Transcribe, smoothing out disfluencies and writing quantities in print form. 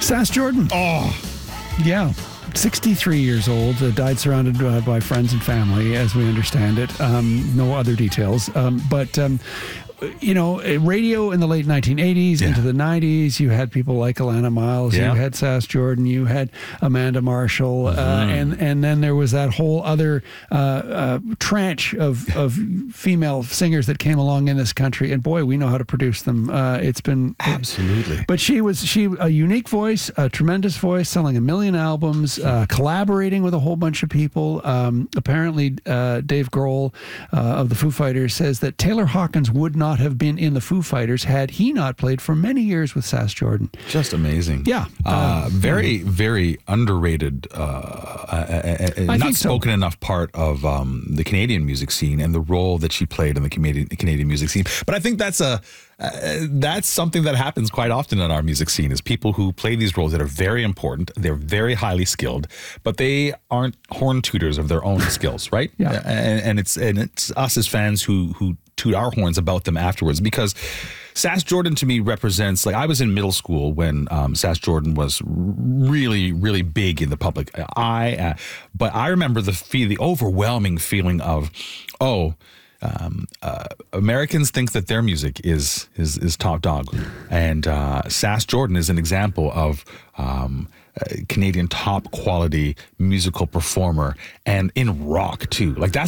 Sass Jordan. Oh, Yeah. 63 years old, died surrounded by friends and family, as we understand it. No other details. Radio in the late 1980s into the 90s, you had people like Alana Miles, you had Sass Jordan, you had Amanda Marshall, and then there was that whole other tranche of female singers that came along in this country, and boy, we know how to produce them. It's been absolutely. But she a unique voice, a tremendous voice, selling 1 million albums, collaborating with a whole bunch of people. Apparently, Dave Grohl of the Foo Fighters says that Taylor Hawkins would not have been in the Foo Fighters had he not played for many years with Sass Jordan. Just amazing. Yeah. Very, very underrated, not spoken enough part of the Canadian music scene and the role that she played in the Canadian music scene. But I think that's something that happens quite often in our music scene, is people who play these roles that are very important, they're very highly skilled, but they aren't horn tooters of their own skills, right? Yeah. And it's us as fans who toot our horns about them afterwards, because Sass Jordan to me represents, like, I was in middle school when Sass Jordan was really, really big in the public eye, but I remember the overwhelming feeling of, Americans think that their music is top dog, and Sass Jordan is an example of Canadian top quality musical performer, and in rock too. Like, that's